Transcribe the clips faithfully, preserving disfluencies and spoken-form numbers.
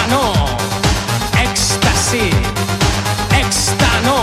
Εξτανό, έκσταση, εξτανό.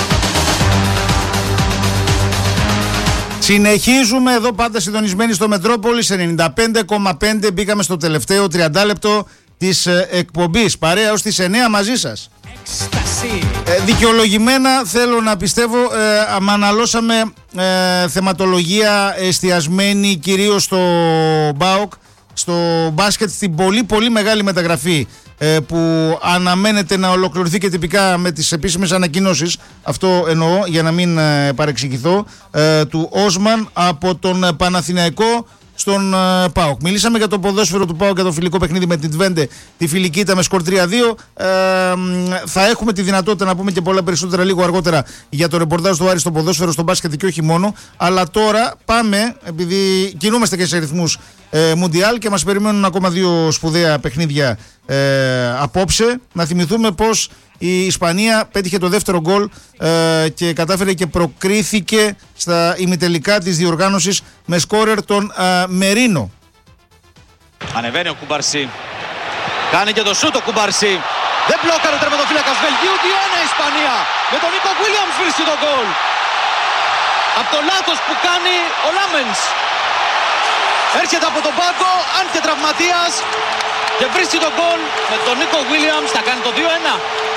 Συνεχίζουμε εδώ πάντα συντονισμένοι στο Μετρόπολης ενενήντα πέντε κόμμα πέντε. Μπήκαμε στο τελευταίο τριάντα λεπτό της ε, εκπομπής. Παρέα ως τις εννιά μαζί σας. Ε, δικαιολογημένα θέλω να πιστεύω ε, αναλώσαμε ε, θεματολογία εστιασμένη κυρίως στο ΜΠΑΟΚ, στο μπάσκετ, στην πολύ πολύ μεγάλη μεταγραφή ε, που αναμένεται να ολοκληρωθεί και τυπικά με τις επίσημες ανακοινώσεις, αυτό εννοώ για να μην ε, παρεξηγηθώ, ε, του Όσμαν από τον Παναθηναϊκό στον uh, ΠΑΟΚ. Μιλήσαμε για το ποδόσφαιρο του ΠΑΟΚ και το φιλικό παιχνίδι με την Τβέντε. Τη φιλική ήταν με σκορ τρία δύο. Ε, θα έχουμε τη δυνατότητα να πούμε και πολλά περισσότερα λίγο αργότερα για το ρεπορτάζ του Άρη στο ποδόσφαιρο, στο μπάσκετ και όχι μόνο. Αλλά τώρα πάμε, επειδή κινούμαστε και σε ρυθμούς ε, Μουντιάλ και μας περιμένουν ακόμα δύο σπουδαία παιχνίδια ε, απόψε, να θυμηθούμε πως η Ισπανία πέτυχε το δεύτερο γκολ ε, και κατάφερε και προκρίθηκε στα ημιτελικά της διοργάνωσης με σκόρερ τον ε, Μερίνο. Ανεβαίνει ο Κουμπαρσί. Κάνει και το σούτ ο Κουμπαρσί. Δεν μπλόκαρε ο τερματοφύλακας Βελγίου. δύο ένα Ισπανία. Με τον Νίκο Βίλιαμς βρίσκει τον γκολ. Από το λάθος που κάνει ο Λάμενς. Έρχεται από τον πάγκο, αν και τραυματίας, και βρίσκει τον γκολ με τον Νίκο Βίλιαμς. Θα κάνει το δύο ένα.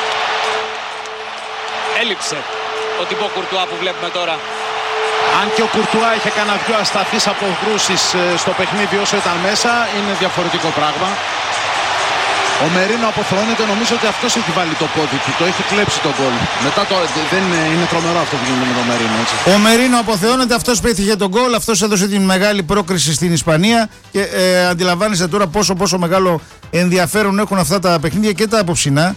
Έλειψε ο Τιμπό Κουρτουά που βλέπουμε τώρα. Αν και ο Κουρτουά είχε κανένα δυο ασταθείς αποκρούσεις στο παιχνίδι όσο ήταν μέσα, είναι διαφορετικό πράγμα. Ο Μερίνο αποθεώνεται, νομίζω ότι αυτός έχει βάλει το πόδι του, το έχει κλέψει τον γκολ. Μετά το, δεν είναι, είναι τρομερό αυτό που γίνεται με τον Μερίνο, έτσι. Ο Μερίνο αποθεώνεται, αυτός πέτυχε τον γκολ, αυτός έδωσε την μεγάλη πρόκριση στην Ισπανία και ε, αντιλαμβάνεστε τώρα πόσο, πόσο μεγάλο ενδιαφέρον έχουν αυτά τα παιχνίδια και τα απόψινά.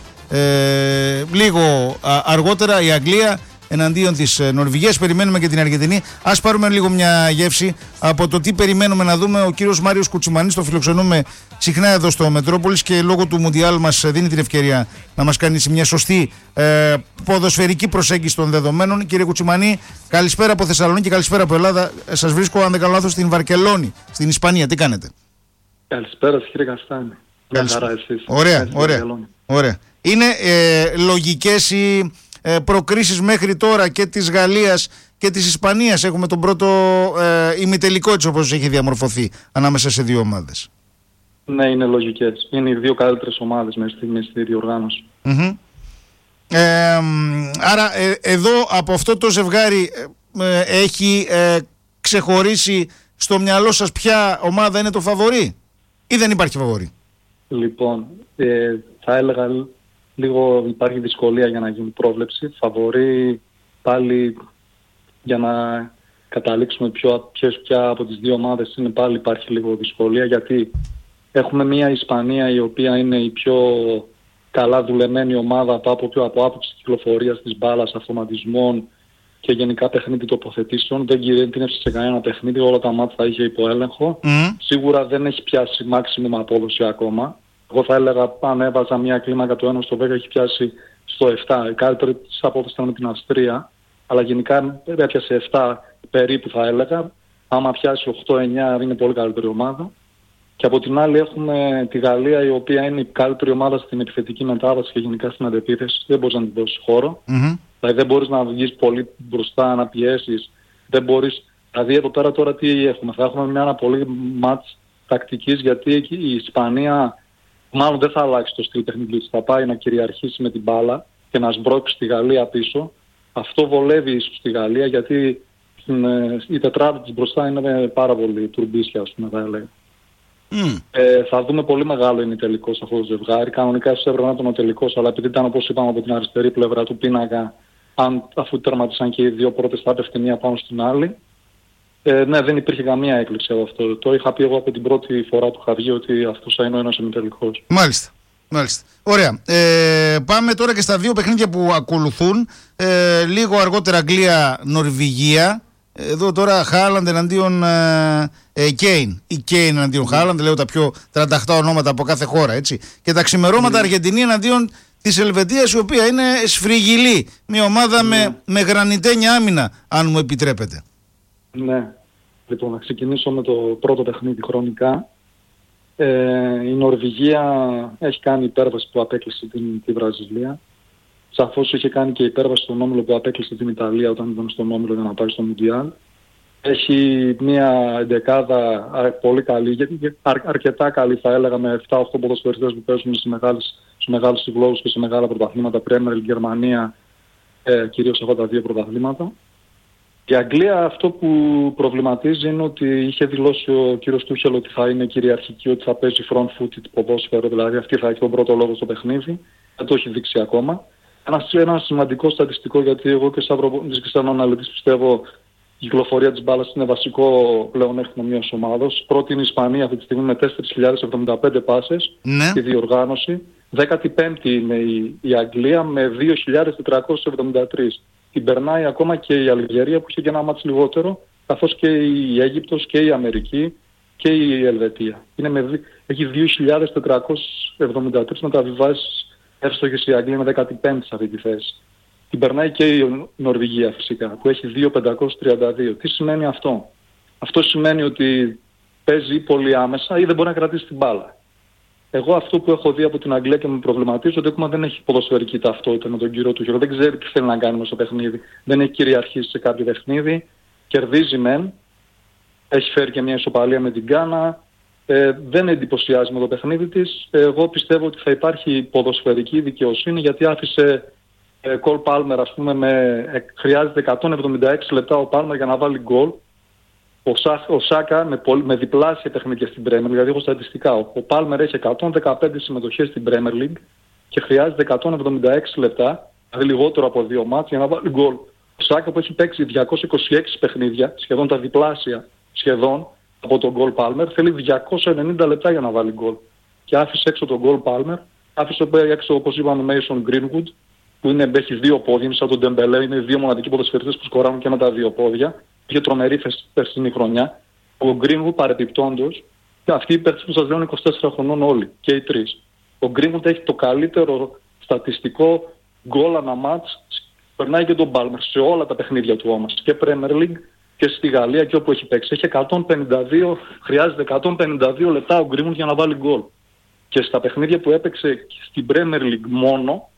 Ε, λίγο α, αργότερα η Αγγλία εναντίον της Νορβηγίας. Περιμένουμε και την Αργεντινή. Ας πάρουμε λίγο μια γεύση από το τι περιμένουμε να δούμε. Ο κύριος Μάριος Κουτσιμανής, το φιλοξενούμε συχνά εδώ στο Μετρόπολης και λόγω του Μουντιάλ μας δίνει την ευκαιρία να μας κάνει μια σωστή ε, ποδοσφαιρική προσέγγιση των δεδομένων. Κύριε Κουτσιμανή, καλησπέρα από Θεσσαλονίκη, καλησπέρα από Ελλάδα. Σας βρίσκω, αν δεν κάνω λάθος, στην Βαρκελόνη, στην Ισπανία. Τι κάνετε? Καλησπέρα κύριε Καστάνη. Καλησπέρα. Ωραία, ωραία, ωραία. Είναι ε, λογικές οι ε, προκρίσεις μέχρι τώρα και της Γαλλίας και της Ισπανίας? Έχουμε τον πρώτο ε, ημιτελικό, έτσι όπως έχει διαμορφωθεί ανάμεσα σε δύο ομάδες. Ναι, είναι λογικές. Είναι οι δύο καλύτερες ομάδες μέσα στη, στη διοργάνωση. Mm-hmm. Ε, άρα ε, εδώ από αυτό το ζευγάρι ε, έχει ε, ξεχωρίσει στο μυαλό σας ποια ομάδα είναι το φαβορί ή δεν υπάρχει φαβορί? Λοιπόν, ε, θα έλεγα λίγο υπάρχει δυσκολία για να γίνει πρόβλεψη. Φαβορί πάλι για να καταλήξουμε ποιο, ποιος, ποια από τις δύο ομάδες είναι, πάλι υπάρχει λίγο δυσκολία, γιατί έχουμε μια Ισπανία η οποία είναι η πιο καλά δουλεμένη ομάδα από, από, από άποψη κυκλοφορίας της μπάλας, αυτοματισμών και γενικά παιχνίδι τοποθετήσεων. Δεν κινδύνευσε σε κανένα παιχνίδι, όλα τα μάτια τα είχε υπό έλεγχο. Mm. Σίγουρα δεν έχει πιάσει maximum απόδοση ακόμα. Εγώ θα έλεγα, αν έβαζα μια κλίμακα το ένα στο δέκα, έχει πιάσει στο επτά. Η καλύτερη της απόδοση ήταν με την Αυστρία, αλλά γενικά έπιασε επτά περίπου, θα έλεγα. Άμα πιάσει οκτώ εννιά είναι πολύ καλύτερη ομάδα. Και από την άλλη έχουμε τη Γαλλία, η οποία είναι η καλύτερη ομάδα στην επιθετική μετάβαση και γενικά στην αντεπίθεση. Δεν μπορείς να την δώσεις χώρο. Mm-hmm. Δηλαδή δεν μπορείς να βγεις πολύ μπροστά, να πιέσεις. Δεν μπορείς... Δηλαδή εδώ πέρα τώρα τι έχουμε? Θα έχουμε μια πολύ μάτς τακτικής, γιατί η Ισπανία μάλλον δεν θα αλλάξει το στυλ παιχνιδιού της. Θα πάει να κυριαρχήσει με την μπάλα και να σμπρώξει τη Γαλλία πίσω. Αυτό βολεύει ίσως τη Γαλλία, γιατί η τετράδα της μπροστά είναι πάρα πολύ τουρμπίσια, ας πούμε, θα έλεγα. Mm. Ε, θα δούμε πολύ μεγάλο ημιτελικό σε αυτό το ζευγάρι. Κανονικά ίσως έπρεπε να ήταν ο τελικός, αλλά επειδή ήταν, όπως είπαμε, από την αριστερή πλευρά του πίνακα, αν, αφού τερματίσαν και οι δύο πρώτες, θα έπεφτε μία πάνω στην άλλη. Ε, ναι, δεν υπήρχε καμία έκπληξη από αυτό. Το είχα πει εγώ από την πρώτη φορά του Χαβιέ ότι αυτός θα είναι ο ένας ημιτελικός. Μάλιστα. Μάλιστα. Ωραία. Ε, πάμε τώρα και στα δύο παιχνίδια που ακολουθούν. Ε, λίγο αργότερα Αγγλία-Νορβηγία. Εδώ τώρα Χάλαντ εναντίον ε, ε, Κέιν. Ή Κέιν εναντίον mm. Χάλαντ, λέω τα πιο τρανταχτά ονόματα από κάθε χώρα, έτσι. Και τα ξημερώματα mm. Αργεντινή εναντίον της Ελβετίας, η οποία είναι σφριγγυλή. Μια ομάδα mm. με, με γρανιτένια άμυνα, αν μου επιτρέπετε. Ναι. Λοιπόν, να ξεκινήσω με το πρώτο παιχνίδι χρονικά. Ε, η Νορβηγία έχει κάνει υπέρβαση που απέκλεισε την, τη Βραζιλία. Σαφώς είχε κάνει και υπέρβαση στον όμιλο που απέκλεισε την Ιταλία όταν ήταν στον όμιλο για να πάει στο Μουντιάλ. Έχει μια εντεκάδα πολύ καλή, αρ, αρκετά καλή θα έλεγα, με επτά οχτώ ποδοσφαιριστές που παίζουν σε μεγάλες, σε μεγάλους συλλόγους και σε μεγάλα πρωταθλήματα, Πρέμερ, Γερμανία, ε, κυρίως αυτά τα δύο πρωταθλήματα. Η Αγγλία αυτό που προβληματίζει είναι ότι είχε δηλώσει ο κύριος Τούχελ ότι θα είναι κυριαρχική, ότι θα παίζει front-footed ποδόσφαιρο, δηλαδή αυτή θα έχει τον πρώτο λόγο στο παιχνίδι. Δεν το έχει δείξει ακόμα. Ένα, ένα σημαντικό στατιστικό, γιατί εγώ και σαν αναλυτής πιστεύω η κυκλοφορία της μπάλας είναι βασικό πλεονέκτημα μιας ομάδος. Πρώτη είναι η Ισπανία αυτή τη στιγμή με τέσσερις χιλιάδες εβδομήντα πέντε πάσες στη διοργάνωση. Δέκατη πέμπτη είναι η, η Αγγλία με δύο χιλιάδες τετρακόσιες εβδομήντα τρεις. Την περνάει ακόμα και η Αλγερία που είχε και ένα μάτς λιγότερο, καθώς και η Αίγυπτος και η Αμερική και η Ελβετία. Είναι με, έχει δύο χιλιάδες τετρακόσιες εβδομήντα τρεις μεταβιβάσεις εύστοχες η Αγγλία με δέκατη πέμπτη σε αυτή τη θέση. Την περνάει και η Νορβηγία φυσικά που έχει δύο χιλιάδες πεντακόσιες τριάντα δύο. Τι σημαίνει αυτό? Αυτό σημαίνει ότι παίζει ή πολύ άμεσα ή δεν μπορεί να κρατήσει την μπάλα. Εγώ αυτό που έχω δει από την Αγγλία και με προβληματίζω ότι ακόμα δεν έχει ποδοσφαιρική ταυτότητα με τον κύριο Τούχελ. Δεν ξέρει τι θέλει να κάνει στο παιχνίδι. Δεν έχει κυριαρχήσει σε κάποιο παιχνίδι. Κερδίζει μεν. Έχει φέρει και μια ισοπαλία με την Γκάνα. Ε, δεν εντυπωσιάζει με το παιχνίδι της. Εγώ πιστεύω ότι θα υπάρχει ποδοσφαιρική δικαιοσύνη γιατί άφησε Κολ Πάλμερ, ας πούμε, με, ε, χρειάζεται εκατόν εβδομήντα έξι λεπτά ο Πάλμερ για να βάλει γκολ. Ο, Σά, ο Σάκα με, πολύ, με διπλάσια παιχνίδια στην Premier, δηλαδή έχω στατιστικά. Ο, ο Πάλμερ έχει εκατόν δεκαπέντε συμμετοχές στην Premier League και χρειάζεται εκατόν εβδομήντα έξι λεπτά, δηλαδή λιγότερο από δύο μάτς, για να βάλει γκολ. Ο Σάκα που έχει παίξει διακόσια είκοσι έξι παιχνίδια, σχεδόν τα διπλάσια σχεδόν από τον γκολ Πάλμερ, θέλει διακόσια ενενήντα λεπτά για να βάλει γκολ. Και άφησε έξω τον γκολ Πάλμερ, άφησε έξω, όπως είπαμε, Mason Greenwood, που είναι, έχει δύο πόδια, είναι σαν τον Ντεμπελέ, είναι δύο μοναδικοί ποδοσφαιριστές που σκοράρουν και με τα δύο πόδια. Είχε τρομερή περσινή χρονιά. Ο Greenwood παρεπιπτόντως, και αυτοί οι παίκτες που σας λέω είναι είκοσι τέσσερα χρονών όλοι, και οι τρεις. Ο Greenwood έχει το καλύτερο στατιστικό γκολ ανά μάτς, περνάει και τον Palmer σε όλα τα παιχνίδια του όμως, και Premier League και στη Γαλλία και όπου έχει παίξει. Έχει εκατόν πενήντα δύο, χρειάζεται εκατόν πενήντα δύο λεπτά ο Greenwood για να βάλει γκολ. Και στα παιχνίδια που έπαιξε στην Premier League μόνο,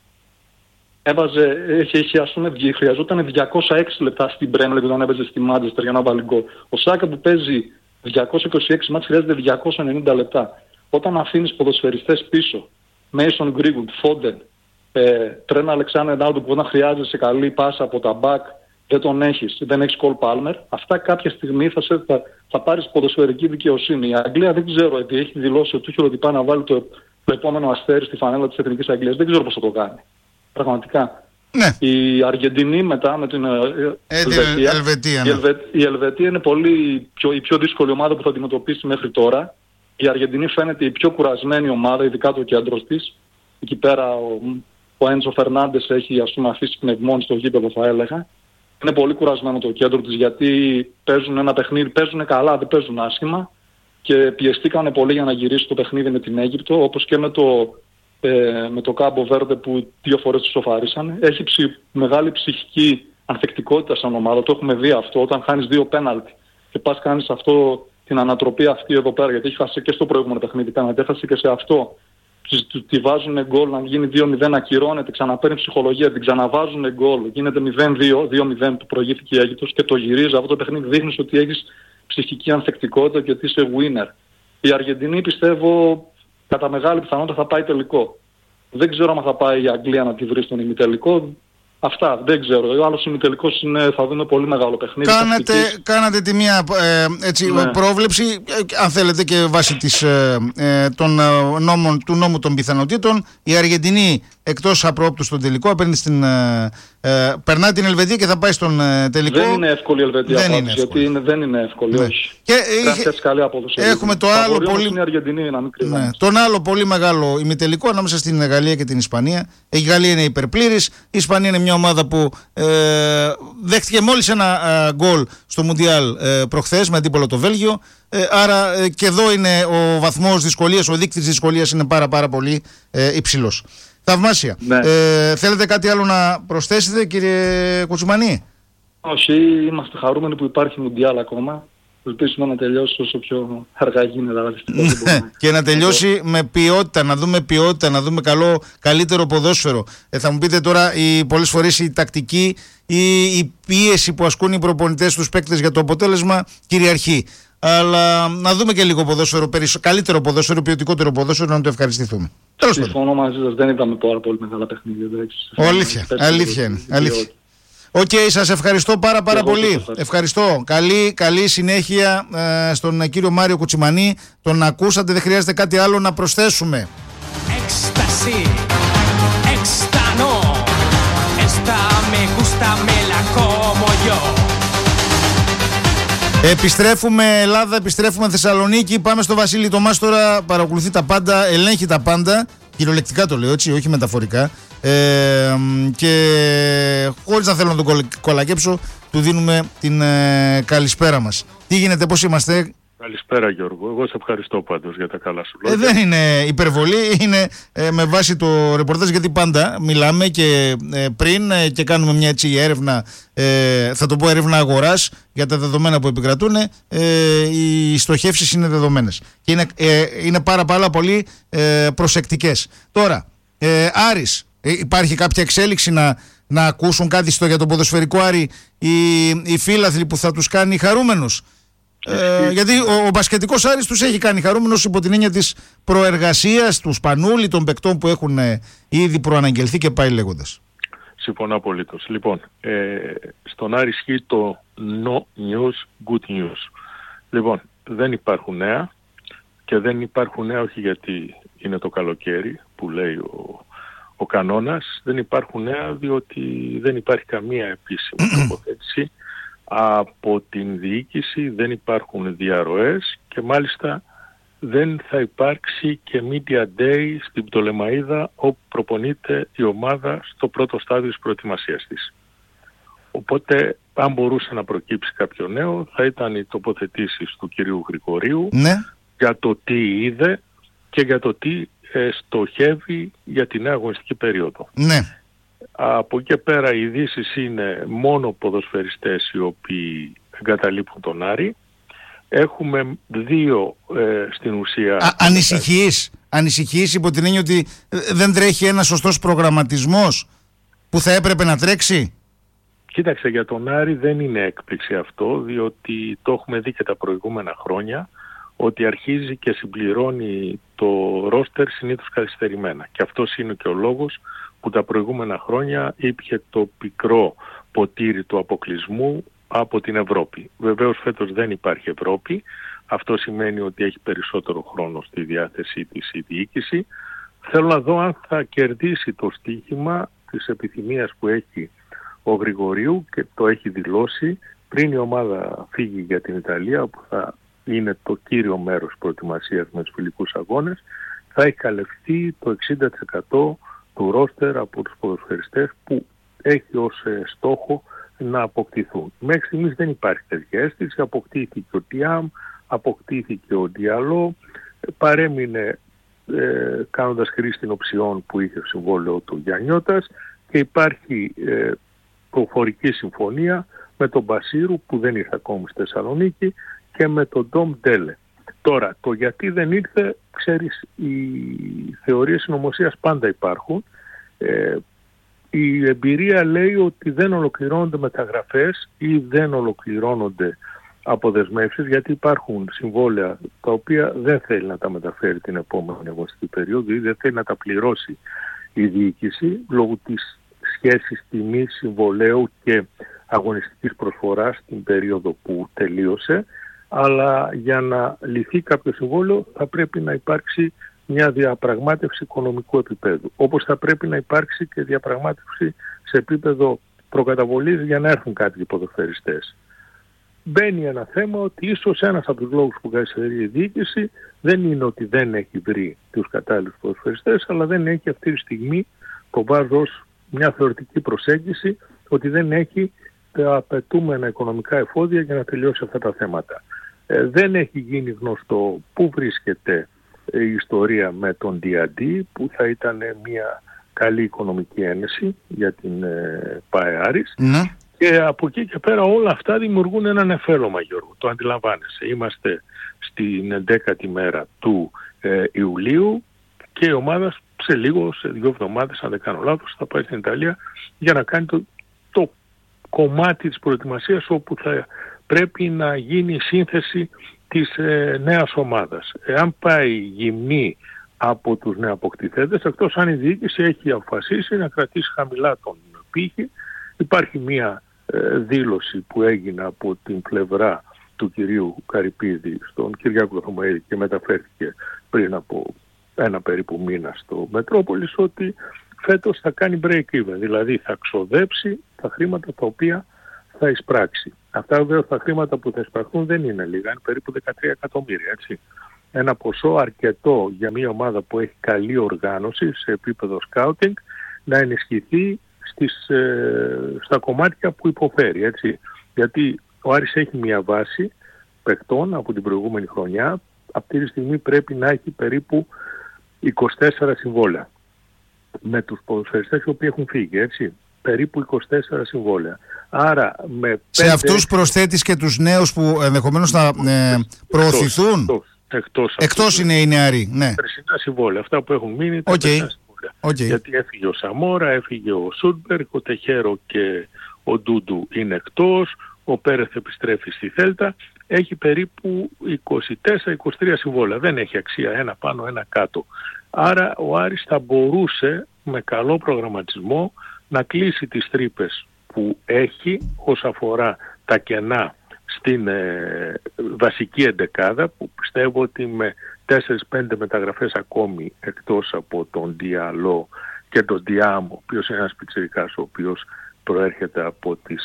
έβαζε, έχει, έχει, ας πούμε, χρειαζόταν διακόσια έξι λεπτά στην Premier League όταν έπαιζε στη Manchester για να βάλει γκολ. Ο Σάκα που παίζει διακόσια είκοσι έξι μάτς χρειάζεται διακόσια ενενήντα λεπτά. Όταν αφήνεις ποδοσφαιριστές πίσω, Mason Greenwood, Foden, ε, Trent Alexander-Arnold που όταν χρειάζεσαι καλή πάσα από τα back δεν τον έχεις, δεν έχεις Cole Palmer, αυτά κάποια στιγμή θα, σε, θα, θα πάρεις ποδοσφαιρική δικαιοσύνη. Η Αγγλία δεν ξέρω, επειδή έχει δηλώσει ο Τούχελ ότι πάει να βάλει το, το επόμενο αστέρι στη φανέλα της Εθνικής Αγγλίας, δεν ξέρω πώς θα το κάνει. Πραγματικά. Ναι. Η Αργεντινή μετά με την ε, Ελβετία, Ελβετία, ναι. η, Ελβε, η Ελβετία είναι πολύ πιο, η πιο δύσκολη ομάδα που θα αντιμετωπίσει μέχρι τώρα. Η Αργεντινή φαίνεται η πιο κουρασμένη ομάδα, ειδικά το κέντρο της. Εκεί πέρα ο, ο Έντσο Φερνάντες έχει, ας πούμε, αφήσει πνευμόνι στο γήπεδο, θα έλεγα. Είναι πολύ κουρασμένο το κέντρο της γιατί παίζουν ένα παιχνίδι, παίζουν καλά, δεν παίζουν άσχημα και πιεστήκανε πολύ για να γυρίσει το παιχνίδι με την Αίγυπτο, όπως και με το Ε, με το Κάμπο Βέρντε που δύο φορές τους σοφάρισαν. Έχει ψη, μεγάλη ψυχική ανθεκτικότητα σαν ομάδα, το έχουμε δει αυτό, όταν χάνεις δύο πέναλτι και πας κάνεις αυτό, την ανατροπή αυτή εδώ πέρα, γιατί έχει χάσει και στο προηγούμενο παιχνίδι, κάνατε, έχασε και σε αυτό. Τη, τη βάζουν γκολ, να γίνει δύο μηδέν, ακυρώνεται, ξαναπαίρνει ψυχολογία, την ξαναβάζουν γκολ, γίνεται μηδέν δύο, δύο μηδέν που προηγήθηκε η Αίγυπτος και το γυρίζει αυτό το παιχνίδι, δείχνεις ότι έχεις ψυχική ανθεκτικότητα και ότι είσαι winner. Η Αργεντινή πιστεύω κατά μεγάλη πιθανότητα θα πάει τελικό. Δεν ξέρω αν θα πάει η Αγγλία να τη βρει στον ημιτελικό. Αυτά δεν ξέρω. Ο άλλος ημιτελικός είναι, θα δούμε πολύ μεγάλο παιχνίδι. Κάνατε, κάνατε τη μία ε, έτσι, ναι. πρόβλεψη, ε, αν θέλετε και βάσει της, ε, ε, των, ε, νόμων, του νόμου των πιθανότητων. Η Αργεντινή εκτός απρόπτου στον τελικό απέναντι στην, ε, ε, περνά την Ελβετία και θα πάει στον ε, τελικό. Δεν είναι εύκολη η Ελβετία δεν πάντως, είναι εύκολη. γιατί είναι, δεν είναι εύκολη. Ναι. Όχι. Και είχε, καλή απόδοση. Έχουμε το άλλο, πολύ... είναι η Αργεντινή, να μην ναι. τον άλλο πολύ μεγάλο ημιτελικό ανάμεσα στην Γαλλία και την Ισπανία. Η Γαλλία είναι υπερπλήρης. Η Ισπανία είναι μια ομάδα που ε, δέχτηκε μόλις ένα ε, γκολ στο Μουντιάλ ε, προχθές με αντίπολο το Βέλγιο. Ε, άρα ε, και εδώ είναι ο βαθμός δυσκολίας, ο δείκτης δυσκολίας είναι πάρα πάρα πολύ ε, υψηλός. Θαυμάσια. Ναι. Ε, θέλετε κάτι άλλο να προσθέσετε, κύριε Κουτσουμανή? Όχι, είμαστε χαρούμενοι που υπάρχει Μουντιάλ ακόμα. ελπίσουμε να τελειώσει όσο πιο αργά γίνεται. Και να τελειώσει με ποιότητα, να δούμε ποιότητα, να δούμε καλό, καλύτερο ποδόσφαιρο. Ε, θα μου πείτε τώρα, η, πολλές φορές η τακτική ή η πίεση που ασκούν οι προπονητές στους παίκτες για το αποτέλεσμα κυριαρχεί. Αλλά να δούμε και λίγο ποδόσφαιρο, καλύτερο ποδόσφαιρο, ποιοτικότερο ποδόσφαιρο, να το ευχαριστηθούμε. Συμφωνώ μαζί σας, δεν είδαμε πάρα πολύ μεγάλα παιχνίδια. Αλήθεια, αλήθεια είναι. Αλήθεια. Οκ, okay, σας ευχαριστώ πάρα πάρα πολύ. Ευχαριστώ. ευχαριστώ. Καλή, καλή συνέχεια ε, στον κύριο Μάριο Κουτσιμανή. Τον ακούσατε, δεν χρειάζεται κάτι άλλο να προσθέσουμε. Έκσταση, έκστανο, esta me gusta me la como yo. Επιστρέφουμε Ελλάδα, επιστρέφουμε Θεσσαλονίκη. Πάμε στο Βασίλη το Μάστορα. Παρακολουθεί τα πάντα, ελέγχει τα πάντα. Κυριολεκτικά το λέω, έτσι, όχι μεταφορικά. Ε, και χωρίς να θέλω να τον κολακέψω, του δίνουμε την ε, καλησπέρα μας. Τι γίνεται, πώς είμαστε? Καλησπέρα Γιώργο, εγώ σε ευχαριστώ πάντως για τα καλά σου λόγια. Ε, δεν είναι υπερβολή, είναι ε, με βάση το ρεπορτάζ, γιατί πάντα μιλάμε και ε, πριν ε, και κάνουμε μια έτσι έρευνα, ε, θα το πω έρευνα αγοράς για τα δεδομένα που επικρατούν. Ε, οι στοχεύσεις είναι δεδομένες και είναι, ε, είναι πάρα πάρα πολύ ε, προσεκτικές. Τώρα, ε, Άρης, ε, υπάρχει κάποια εξέλιξη να, να ακούσουν κάτι στο, για το ποδοσφαιρικό Άρη οι, οι φίλαθλοι που θα τους κάνει χαρούμενους? Ε, γιατί ο, ο μπασκετικός Άρης τους έχει κάνει χαρούμενος υπό την έννοια της προεργασίας του Σπανούλη, των παικτών που έχουν ε, ήδη προαναγγελθεί και πάει λέγοντας. Συμφωνώ απολύτως. Λοιπόν, ε, στον Άρη ισχύει το no news, good news. Λοιπόν, δεν υπάρχουν νέα και δεν υπάρχουν νέα όχι γιατί είναι το καλοκαίρι που λέει ο, ο κανόνας. Δεν υπάρχουν νέα διότι δεν υπάρχει καμία επίσημη τοποθέτηση από την διοίκηση, δεν υπάρχουν διαρροές και μάλιστα δεν θα υπάρξει και Media Day στην Πτολεμαΐδα όπου προπονείται η ομάδα στο πρώτο στάδιο της προετοιμασίας της. Οπότε αν μπορούσε να προκύψει κάποιο νέο θα ήταν οι τοποθετήσεις του κυρίου Γρηγορίου, ναι, για το τι είδε και για το τι ε, στοχεύει για την νέα αγωνιστική περίοδο. Ναι. Από εκεί πέρα οι ειδήσεις είναι μόνο ποδοσφαιριστές οι οποίοι εγκαταλείπουν τον Άρη. Έχουμε δύο ε, στην ουσία... Α, ανησυχείς, ανησυχείς υπό την έννοια ότι δεν τρέχει ένας σωστός προγραμματισμός που θα έπρεπε να τρέξει? Κοίταξε, για τον Άρη δεν είναι έκπληξη αυτό, διότι το έχουμε δει και τα προηγούμενα χρόνια, ότι αρχίζει και συμπληρώνει το ρόστερ συνήθως καθυστερημένα. Και αυτός είναι και ο λόγος που τα προηγούμενα χρόνια ήπιε το πικρό ποτήρι του αποκλεισμού από την Ευρώπη. Βεβαίως φέτος δεν υπάρχει Ευρώπη. Αυτό σημαίνει ότι έχει περισσότερο χρόνο στη διάθεσή της η διοίκηση. Θέλω να δω αν θα κερδίσει το στοίχημα της επιθυμίας που έχει ο Γρηγορίου και το έχει δηλώσει πριν η ομάδα φύγει για την Ιταλία, που θα είναι το κύριο μέρος προετοιμασίας με τους φιλικούς αγώνες. Θα έχει καλυφθεί το εξήντα τοις εκατό του ρόστερ από τους ποδοσφαιριστές που έχει ως ε, στόχο να αποκτηθούν. Μέχρι στιγμής δεν υπάρχει τέτοια αίσθηση. Αποκτήθηκε ο Τιάμ, αποκτήθηκε ο Διαλό, παρέμεινε ε, κάνοντας χρήση των οψιών που είχε συμβόλαιο του Γιαννιώτας και υπάρχει ε, προφορική συμφωνία με τον Μπασίρου που δεν ήρθε ακόμη στη Θεσσαλονίκη και με τον Ντόμ Ντέλε. Τώρα, το γιατί δεν ήρθε, ξέρεις, οι θεωρίες συνωμοσίας πάντα υπάρχουν. Ε, η εμπειρία λέει ότι δεν ολοκληρώνονται μεταγραφές ή δεν ολοκληρώνονται αποδεσμεύσεις, γιατί υπάρχουν συμβόλαια τα οποία δεν θέλει να τα μεταφέρει την επόμενη αγωνιστική περίοδο ή δεν θέλει να τα πληρώσει η διοίκηση λόγω της σχέσης τιμής συμβολαίου και αγωνιστικής προσφοράς στην περίοδο που τελείωσε. Αλλά για να λυθεί κάποιο συμβόλαιο θα πρέπει να υπάρξει μια διαπραγμάτευση οικονομικού επίπεδου. Όπως θα πρέπει να υπάρξει και διαπραγμάτευση σε επίπεδο προκαταβολής για να έρθουν κάποιοι ποδοσφαιριστές. Μπαίνει ένα θέμα ότι ίσως ένας από τους λόγους που καθυστερεί η διοίκηση δεν είναι ότι δεν έχει βρει τους κατάλληλους ποδοσφαιριστές, αλλά δεν έχει αυτή τη στιγμή, το βάζω ως μια θεωρητική προσέγγιση, ότι δεν έχει τα απαιτούμενα οικονομικά εφόδια για να τελειώσει αυτά τα θέματα. Ε, δεν έχει γίνει γνωστό πού βρίσκεται η ιστορία με τον ντι εν ντι, που θα ήταν μια καλή οικονομική ένεση για την ε, ΠΑΕ Άρης. Ναι. Και από εκεί και πέρα όλα αυτά δημιουργούν ένα νεφέλωμα, Γιώργο. Το αντιλαμβάνεσαι. Είμαστε στην εντέκατη μέρα του ε, Ιουλίου και η ομάδα σε λίγο, σε δύο εβδομάδες, αν δεν κάνω λάθος, θα πάει στην Ιταλία για να κάνει το, το κομμάτι της προετοιμασίας όπου θα πρέπει να γίνει η σύνθεση της ε, νέας ομάδας. Εάν πάει γυμνή από τους νεοαποκτηθέντες, εκτός αν η διοίκηση έχει αποφασίσει να κρατήσει χαμηλά τον πύχη, υπάρχει μία ε, δήλωση που έγινε από την πλευρά του κυρίου Καρυπίδη στον Κυριάκο Θωμαίδη και μεταφέρθηκε πριν από ένα περίπου μήνα στο Μετρόπολης, ότι φέτος θα κάνει break-even, δηλαδή θα ξοδέψει τα χρήματα τα οποία θα εισπράξει. Αυτά βέβαια τα χρήματα που θα εισπραχθούν δεν είναι λίγα, είναι περίπου δεκατρία εκατομμύρια, έτσι. Ένα ποσό αρκετό για μια ομάδα που έχει καλή οργάνωση σε επίπεδο scouting να ενισχυθεί στις, ε, στα κομμάτια που υποφέρει, έτσι. Γιατί ο Άρης έχει μια βάση παιχτών από την προηγούμενη χρονιά, αυτή τη στιγμή πρέπει να έχει περίπου είκοσι τέσσερα συμβόλαια με τους ποδοσφαιριστές οι οποίοι έχουν φύγει, έτσι. Περίπου είκοσι τέσσερα συμβόλαια. Άρα με πέντε... Σε αυτούς προσθέτεις και τους νέους που ενδεχομένως θα ε, προωθηθούν. Εκτός, εκτός, εκτός είναι οι νεαροί, ναι. Περσινά συμβόλαια, αυτά που έχουν μείνει τα okay. περσινά συμβόλαια. Okay. Γιατί έφυγε ο Σαμόρα, έφυγε ο Σούντμπεργκ, ο Τεχέρο και ο Ντούντου είναι εκτός, ο Πέρεθ επιστρέφει στη Θέλτα, έχει περίπου είκοσι τέσσερα είκοσι τρία συμβόλαια. Δεν έχει αξία ένα πάνω, ένα κάτω. Άρα ο Άρης θα μπορούσε με καλό προγραμματισμό να κλείσει τις τρύπες που έχει όσον αφορά τα κενά στην ε, βασική εντεκάδα, που πιστεύω ότι με τέσσερις πέντε μεταγραφές ακόμη εκτός από τον Διαλό και τον Διάμ, ο οποίος είναι ένας πιτσιρικάς ο οποίος προέρχεται από τις,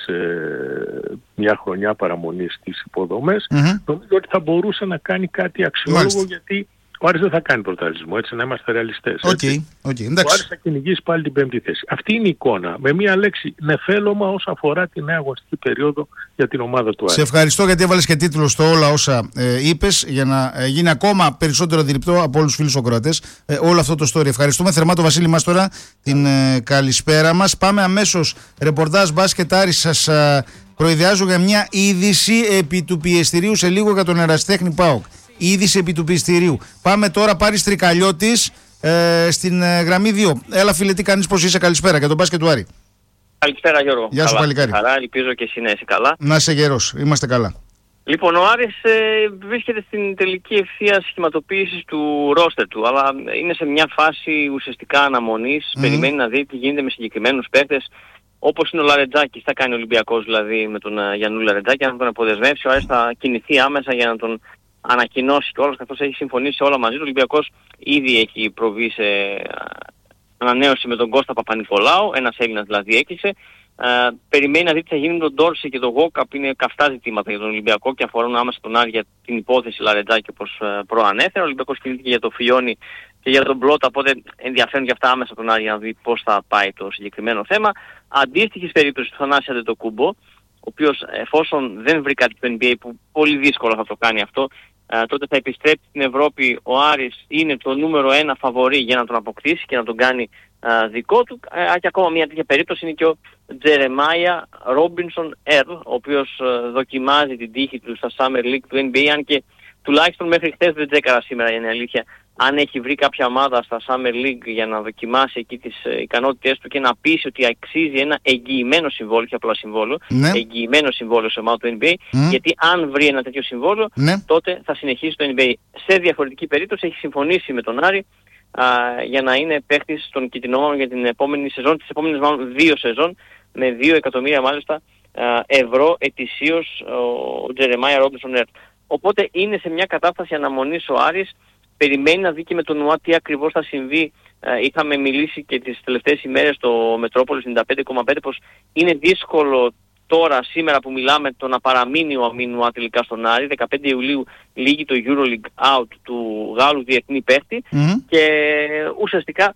ε, μια χρονιά παραμονής στις υποδομές, mm-hmm. νομίζω ότι θα μπορούσε να κάνει κάτι αξιόλογο. Μάλιστα. Γιατί ο Άρης δεν θα κάνει πρωταθλητισμό, έτσι, να είμαστε ρεαλιστές. Okay, okay, ο Άρης θα κυνηγήσει πάλι την πέμπτη θέση. Αυτή είναι η εικόνα. Με μία λέξη, νεφέλωμα όσον αφορά τη νέα αγωνιστική περίοδο για την ομάδα του Άρη. Σε ευχαριστώ γιατί έβαλες και τίτλο στο όλα όσα ε, είπες, για να ε, γίνει ακόμα περισσότερο αντιληπτό από όλους τους φίλους ακροατές ε, όλο αυτό το story. Ευχαριστούμε θερμά τον Βασίλη μας τώρα, την ε, καλησπέρα μας. Πάμε αμέσως, ρεπορτάζ μπάσκετ Άρης, σας ε, προειδιάζω για μια είδηση επί του πιεστηρίου σε λίγο για τον Ερασιτέχνη ΠΑΟΚ. Είδηση επί του πιεστηρίου. Πάμε τώρα, Πάρης Τρικαλιώτης ε, στην ε, γραμμή δύο. Έλα φίλε, τι κάνεις, πώς είσαι, καλησπέρα για τον μπάσκετ του Άρη. Καλησπέρα Γιώργο. Γεια σου παλικάρι. Καλά, ελπίζω και εσύ να είσαι καλά. Να είσαι γερός, είμαστε καλά. Λοιπόν, ο Άρης ε, βρίσκεται στην τελική ευθεία σχηματοποίησης του ρόστερ του, αλλά είναι σε μια φάση ουσιαστικά αναμονής, mm. περιμένει να δει τι γίνεται με συγκεκριμένους παίκτες, όπως είναι ο Λαρετζάκης, θα κάνει ο Ολυμπιακός δηλαδή με τον uh, Γιαννούλη Λαρετζάκη, αν τον αποδεσμεύσει, ο Άρης θα κινηθεί άμεσα για να τον ανακοινώσει και όλος, καθώς έχει συμφωνήσει όλα μαζί του. Ο Ολυμπιακός ήδη έχει προβεί σε ανανέωση με τον Κώστα Παπα-Νικολάου, ένας Έλληνας δηλαδή έκλεισε. Uh, περιμένει να δει τι θα γίνει με τον Ντόρση και τον Γόκαπ, είναι καυτά ζητήματα για τον Ολυμπιακό και αφορούν άμεσα τον Άρη για την υπόθεση Λαρετζάκη όπως uh, προανέφερα. Ο Ολυμπιακός κινήθηκε για το Φιόνι και για τον Μπλότα, οπότε ενδιαφέρουν για αυτά άμεσα τον Άρη για να δει πώς θα πάει το συγκεκριμένο θέμα. Αντίστοιχης περίπτωση του Θανάση Αντετοκούμπο, ο οποίος εφόσον δεν βρει κάτι στο N B A, που πολύ δύσκολα θα το κάνει αυτό, Uh, τότε θα επιστρέψει στην Ευρώπη. Ο Άρης είναι το νούμερο ένα φαβορί για να τον αποκτήσει και να τον κάνει uh, δικό του. Uh, και ακόμα μια τέτοια περίπτωση είναι και ο Τζερεμάια Ρόμπινσον Ερλ, ο οποίος uh, δοκιμάζει την τύχη του στα Summer League του N B A, αν και τουλάχιστον μέχρι χθες δεν τσέκαρα σήμερα, είναι αλήθεια, αν έχει βρει κάποια ομάδα στα Summer League για να δοκιμάσει εκεί τις ε, ικανότητες του και να πείσει ότι αξίζει ένα εγγυημένο συμβόλαιο, και απλά συμβόλαιο, ναι. εγγυημένο συμβόλαιο σε ομάδα του N B A, mm. γιατί αν βρει ένα τέτοιο συμβόλαιο, ναι. τότε θα συνεχίσει το N B A. Σε διαφορετική περίπτωση έχει συμφωνήσει με τον Άρη α, για να είναι παίχτης των Κιτρινόμαυρων για την επόμενη σεζόν, τις επόμενες μάλλον δύο σεζόν, με δύο εκατομμύρια μάλιστα α, ευρώ ετησίως ο Τζερεμάια Ρόμπινσον Ερτ. Οπότε είναι σε μια κατάσταση αναμονής ο Άρης, περιμένει να δει και με τον ΟΑ τι ακριβώς θα συμβεί. Ε, είχαμε μιλήσει και τις τελευταίες ημέρες στο Μετρόπολης ενενήντα πέντε κόμμα πέντε πως είναι δύσκολο τώρα, σήμερα που μιλάμε, το να παραμείνει ο Αμίνουα τελικά στον Άρη. δεκαπέντε Ιουλίου λήγει το EuroLeague out του Γάλλου διεθνή παίχτη mm-hmm. και ουσιαστικά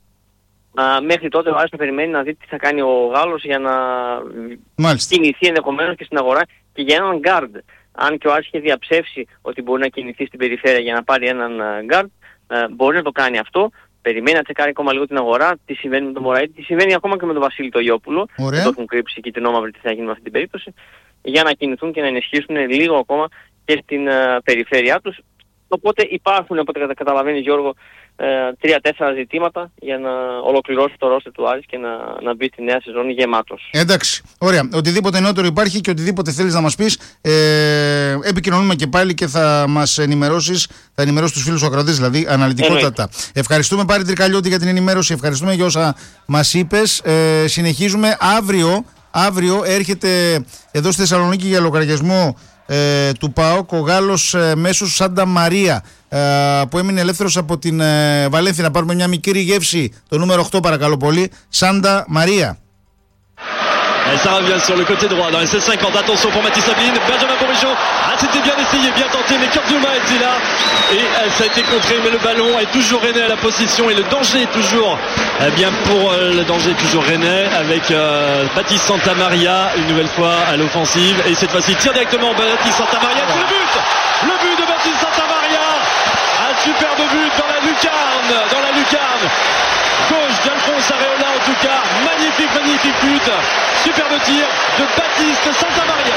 α, μέχρι τότε ο Άρης θα περιμένει να δει τι θα κάνει ο Γάλλος για να Μάλιστα. κινηθεί ενδεχομένως και στην αγορά και για έναν guard. Αν και ο Άρης είχε διαψεύσει ότι μπορεί να κινηθεί στην περιφέρεια για να πάρει έναν guard, μπορεί να το κάνει αυτό. περιμένει να τσεκάρει ακόμα λίγο την αγορά, τι συμβαίνει με τον Μωραήτη, τι συμβαίνει ακόμα και με τον Βασίλη τον Ιόπουλο. Δεν το έχουν κρύψει και την όμαυρη τι θα γίνει με αυτή την περίπτωση, για να κινηθούν και να ενισχύσουν λίγο ακόμα και στην uh, περιφέρειά τους. Οπότε υπάρχουν, από ό,τι καταλαβαίνει Γιώργο, τρία-τέσσερα ζητήματα για να ολοκληρώσει το ρόστερ του Άρης και να, να μπει στη νέα σεζόν γεμάτος. Εντάξει, ωραία. Οτιδήποτε νεότερο υπάρχει και οτιδήποτε θέλεις να μας πεις, ε, επικοινωνούμε και πάλι και θα μας ενημερώσεις, θα ενημερώσεις τους φίλους σου ακροατές, δηλαδή αναλυτικότατα. Ευχαριστούμε Πάρη Τρικαλιώτη για την ενημέρωση, ευχαριστούμε για όσα μας είπες. Ε, συνεχίζουμε αύριο. Αύριο έρχεται εδώ στη Θεσσαλονίκη για λογαριασμό ε, του ΠΑΟΚ ο Γάλλος ε, Μέσος Σάντα Μαρία, ε, που έμεινε ελεύθερος από την ε, Βαλένθια. Να πάρουμε μια μικρή γεύση. Το νούμερο οκτώ παρακαλώ πολύ. Σάντα Μαρία. Et ça revient sur le côté droit dans les sept cinquante. Attention pour Mathis Sabine. Benjamin Bourigeaud. Ah, c'était bien essayé, bien tenté. Mais Kurtzouma était là. Et euh, ça a été contré. Mais le ballon est toujours rennais à la possession. Et le danger est toujours eh bien pour euh, le danger est toujours rennais. Avec euh, Baptiste Santamaria une nouvelle fois à l'offensive. Et cette fois-ci, tire directement Baptiste Santamaria. C'est le but. Le but de Baptiste Santamaria. Un superbe but dans la lucarne. Dans la lucarne. Gauche d'Alphonse Areola en tout cas, magnifique, magnifique but, superbe tir de Baptiste Santamaria.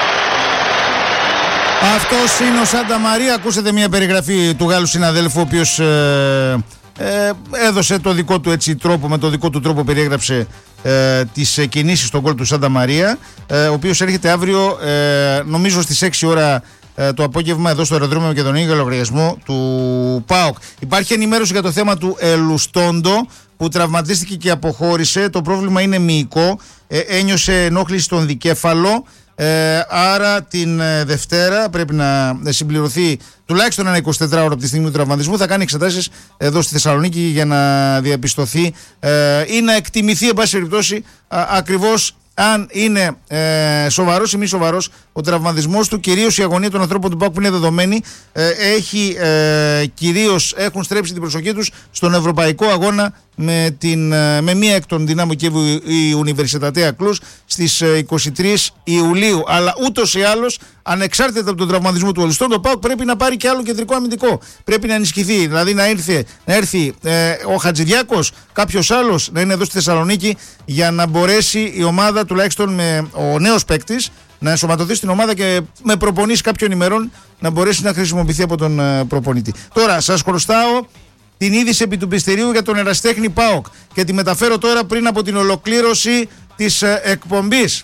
Αυτός είναι ο Σάντα Μαρία. Ακούσατε μια περιγραφή του Γάλλου συναδέλφου, ο οποίος ε, ε, έδωσε το δικό του έτσι τρόπο, με το δικό του τρόπο περιέγραψε ε, τις κινήσεις στον γκολ του Σάντα Μαρία, ε, ο οποίος έρχεται αύριο ε, νομίζω στις έξι ώρα το απόγευμα εδώ στο αεροδρόμιο Μακεδονία για λογαριασμό του ΠΑΟΚ. Υπάρχει ενημέρωση για το θέμα του Ελουστόντο που τραυματίστηκε και αποχώρησε. Το πρόβλημα είναι μυϊκό. Ε, ένιωσε ενόχληση στον δικέφαλο. Ε, άρα την ε, Δευτέρα πρέπει να συμπληρωθεί τουλάχιστον ένα εικοσιτετράωρο από τη στιγμή του τραυματισμού. Θα κάνει εξετάσεις εδώ στη Θεσσαλονίκη για να διαπιστωθεί ε, ή να εκτιμηθεί εν πάση περιπτώσει ακριβώς αν είναι ε, σοβαρός ή μη σοβαρός ο τραυματισμός του. Κυρίως η αγωνία των ανθρώπων του ΠΑΟΚ που είναι δεδομένη, ε, έχει, ε, κυρίως έχουν στρέψει την προσοχή τους στον ευρωπαϊκό αγώνα με, την, με μία εκ των δυνάμων Κιέβου, η Ουνιβερσιτατέα Κλούς, στις είκοσι τρεις Ιουλίου. Αλλά ούτως ή άλλως, ανεξάρτητα από τον τραυματισμό του Ελουστόντο, το ΠΑΟΚ πρέπει να πάρει και άλλο κεντρικό αμυντικό. Πρέπει να ενισχυθεί, δηλαδή να, ήρθε, να έρθει ε, ο Χατζηδιάκος, κάποιος άλλος να είναι εδώ στη Θεσσαλονίκη για να μπορέσει η ομάδα, τουλάχιστον με ο νέος παίκτης, να ενσωματωθεί στην ομάδα και με προπονήσεις κάποιων ημερών να μπορέσει να χρησιμοποιηθεί από τον ε, προπονητή. Τώρα σας χρωστάω την είδηση επί του Πιστηρίου για τον ερασιτέχνη ΠΑΟΚ και τη μεταφέρω τώρα πριν από την ολοκλήρωση της ε, εκπομπής.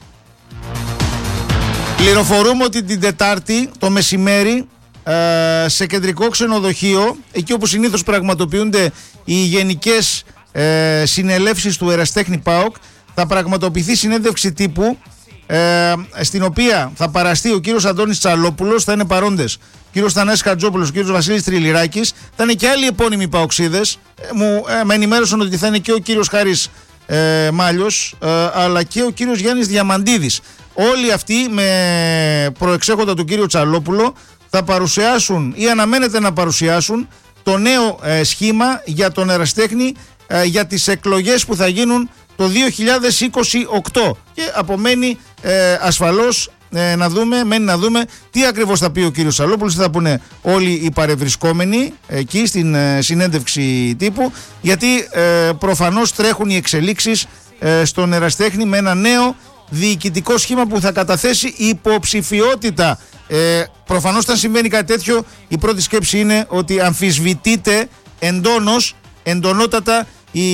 Πληροφορούμε ότι την Τετάρτη το μεσημέρι ε, σε κεντρικό ξενοδοχείο, εκεί όπου συνήθως πραγματοποιούνται οι γενικές ε, συνελεύσεις του ερασιτέχνη ΠΑΟΚ, θα πραγματοποιηθεί συνέντευξη τύπου, Ε, στην οποία θα παραστεί ο κύριος Αντώνης Τσαλόπουλος, θα είναι παρόντες ο κύριος Θανάσης Χατζόπουλος, ο κύριος Βασίλης Τριλιράκης, θα είναι και άλλοι επώνυμοι παοξίδες. ε, μου ε, με ενημέρωσαν ότι θα είναι και ο κύριος Χάρης ε, Μάλιος, ε, αλλά και ο κύριος Γιάννης Διαμαντίδης. Όλοι αυτοί με προεξέχοντα τον κύριο Τσαλόπουλο θα παρουσιάσουν ή αναμένεται να παρουσιάσουν το νέο ε, σχήμα για τον ερασιτέχνη ε, για τις εκλογές που θα γίνουν το δύο χιλιάδες είκοσι οκτώ, και απομένει ε, ασφαλώς ε, να δούμε, μένει να δούμε τι ακριβώς θα πει ο κύριος Σαλόπουλος, τι θα πούνε όλοι οι παρευρισκόμενοι εκεί στην ε, συνέντευξη τύπου, γιατί ε, προφανώς τρέχουν οι εξελίξεις ε, στον ερασιτέχνη με ένα νέο διοικητικό σχήμα που θα καταθέσει υποψηφιότητα. Ε, προφανώς όταν συμβαίνει κάτι τέτοιο, η πρώτη σκέψη είναι ότι αμφισβητείται εντόνως, εντονότατα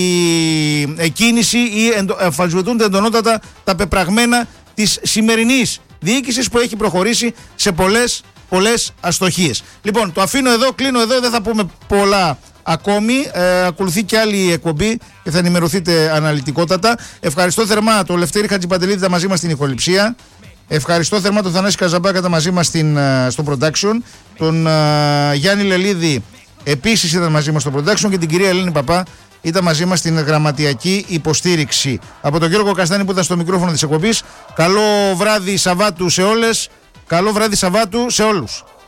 η κίνηση ή αμφισβητούνται εντονότατα τα πεπραγμένα της σημερινής διοίκησης που έχει προχωρήσει σε πολλές, πολλές αστοχίες. Λοιπόν, το αφήνω εδώ, κλείνω εδώ, δεν θα πούμε πολλά ακόμη. Ε, ακολουθεί και άλλη εκπομπή και θα ενημερωθείτε αναλυτικότατα. Ευχαριστώ θερμά τον Λευτέρη Χατζηπαντελίδη, ήταν μαζί μας στην ηχοληψία. Ευχαριστώ θερμά τον Θανάση Καζαμπάκα, ήταν μαζί μας στην, στο production. Τον uh, Γιάννη Λελίδη επίσης ήταν μαζί μας στο production και την κυρία Ελένη Παπά ήταν μαζί μας στην γραμματιακή υποστήριξη. Από τον Γιώργο Καστάνη που ήταν στο μικρόφωνο της εκπομπής, καλό βράδυ Σαββάτου σε όλες, καλό βράδυ Σαββάτου σε όλους.